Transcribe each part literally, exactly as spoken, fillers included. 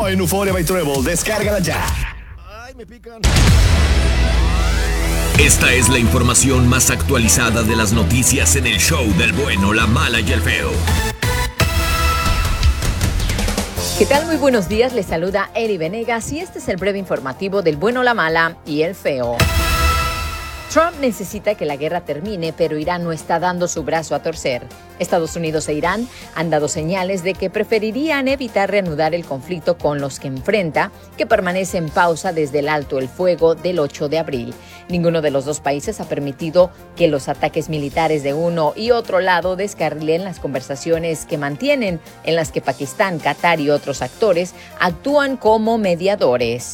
en Euphoria by Treble. Descárgala ya. Ay, me pican. Esta es la información más actualizada de las noticias en el show del bueno, la mala y el feo. ¿Qué tal? Muy buenos días, les saluda Eri Venegas y este es el breve informativo del bueno, la mala y el feo. Trump necesita que la guerra termine, pero Irán no está dando su brazo a torcer. Estados Unidos e Irán han dado señales de que preferirían evitar reanudar el conflicto con los que enfrenta, que permanece en pausa desde el alto el fuego del ocho de abril. Ninguno de los dos países ha permitido que los ataques militares de uno y otro lado descarrilen las conversaciones que mantienen, en las que Pakistán, Qatar y otros actores actúan como mediadores.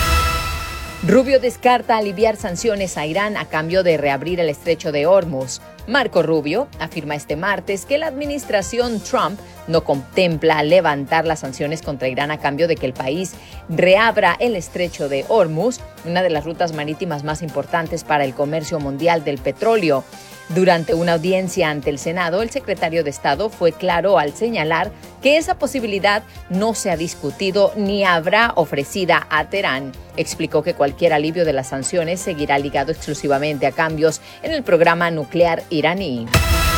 Rubio descarta aliviar sanciones a Irán a cambio de reabrir el estrecho de Hormuz. Marco Rubio afirma este martes que la administración Trump no contempla levantar las sanciones contra Irán a cambio de que el país reabra el estrecho de Hormuz, una de las rutas marítimas más importantes para el comercio mundial del petróleo. Durante una audiencia ante el Senado, el secretario de Estado fue claro al señalar que esa posibilidad no se ha discutido ni habrá ofrecida a Teherán. Explicó que cualquier alivio de las sanciones seguirá ligado exclusivamente a cambios en el programa nuclear iraní.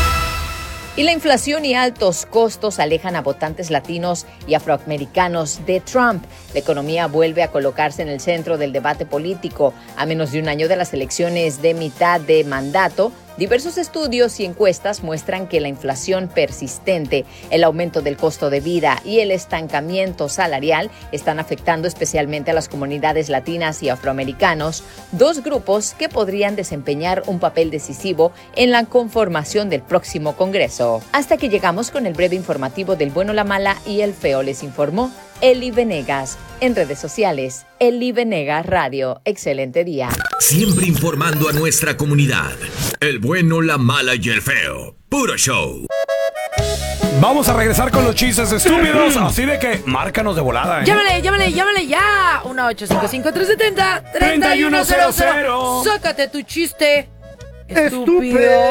Y la inflación y altos costos alejan a votantes latinos y afroamericanos de Trump. La economía vuelve a colocarse en el centro del debate político. A menos de un año de las elecciones de mitad de mandato, diversos estudios y encuestas muestran que la inflación persistente, el aumento del costo de vida y el estancamiento salarial están afectando especialmente a las comunidades latinas y afroamericanos, dos grupos que podrían desempeñar un papel decisivo en la conformación del próximo Congreso. Hasta que llegamos con el breve informativo del bueno, la mala y el feo, les informó Eli Venegas. En redes sociales, Eli Venegas Radio. Excelente día. Siempre informando a nuestra comunidad. El bueno, la mala y el feo. Puro show. Vamos a regresar con los chistes estúpidos, así de que márcanos de volada, ¿eh? Llámale, llámale, llámale ya. uno ocho cinco cinco, tres siete cero, tres uno cero cero. Sácate tu chiste estúpido.